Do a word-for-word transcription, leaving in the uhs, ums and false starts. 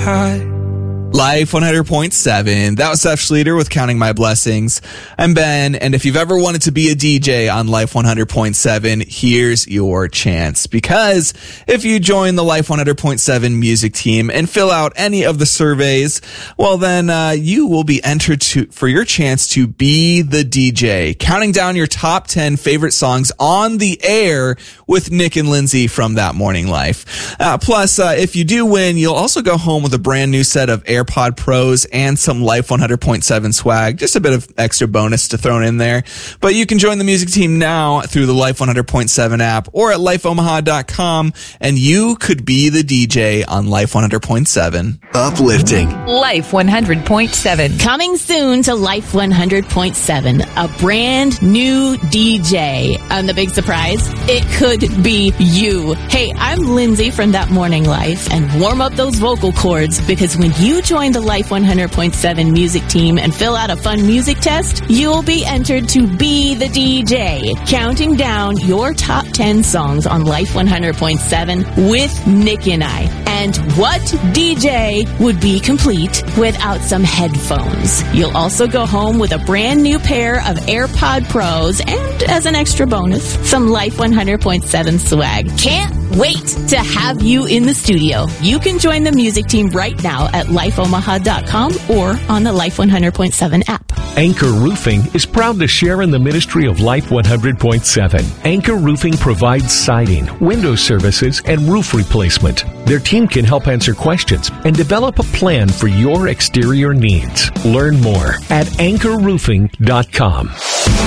high. Life one hundred point seven. That was Seth Schlueter with Counting My Blessings. I'm Ben, and if you've ever wanted to be a D J on Life one hundred point seven, here's your chance. Because if you join the Life one hundred point seven music team and fill out any of the surveys, well then uh, you will be entered to for your chance to be the D J, counting down your top ten favorite songs on the air with Nick and Lindsay from That Morning Life. Uh, plus, uh, if you do win, you'll also go home with a brand new set of Air AirPod Pros and some Life one hundred point seven swag. Just a bit of extra bonus to throw in there. But you can join the music team now through the Life one hundred point seven app or at life omaha dot com, and you could be the D J on Life one hundred point seven. Uplifting. Life one hundred point seven. Coming soon to Life one hundred point seven, a brand new D J. And the big surprise, it could be you. Hey, I'm Lindsay from That Morning Life, and warm up those vocal cords, because when you join the Life one hundred point seven music team and fill out a fun music test, you'll be entered to be the D J, counting down your top ten songs on Life one hundred point seven with Nick and I. And what D J would be complete without some headphones? You'll also go home with a brand new pair of AirPod Pros and, as an extra bonus, some Life one hundred point seven swag. Can't wait to have you in the studio. You can join the music team right now at life omaha dot com or on the Life one hundred point seven app. Anchor Roofing is proud to share in the ministry of Life one hundred point seven. Anchor Roofing provides siding, window services, and roof replacement. Their team can help answer questions and develop a plan for your exterior needs. Learn more at anchor roofing dot com.